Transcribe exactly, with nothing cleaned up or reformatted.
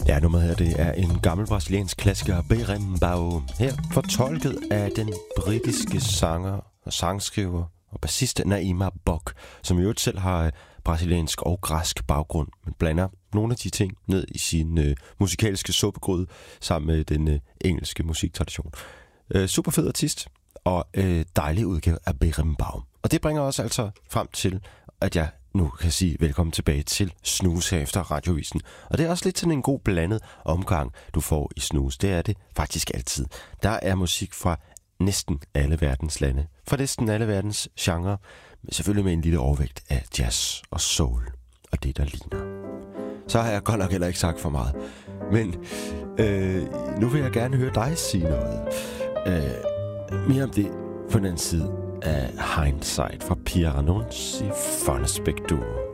Ja, nummeret her, det er en gammel brasiliansk klassiker, Berimbau. Her fortolket af den britiske sanger og sangskriver og bassist Naima Bock, som i øvrigt selv har brasiliansk og græsk baggrund, men blander nogle af de ting ned i sin øh, musikalske suppegryde sammen med den øh, engelske musiktradition. Øh, super fed artist og øh, dejlig udgave af Berimbau. Og det bringer os altså frem til, at jeg nu kan sige velkommen tilbage til Snooze her efter Radiovisen. Og det er også lidt sådan en god blandet omgang, du får i Snooze. Det er det faktisk altid. Der er musik fra næsten alle verdens lande. Fra næsten alle verdens genrer. Selvfølgelig med en lille overvægt af jazz og soul. Og det, der ligner. Så har jeg godt nok heller ikke sagt for meget. Men øh, nu vil jeg gerne høre dig sige noget. Øh, mere om det på den anden side af Hindsight fra Pia Ranunzi Fonnesbech Duo.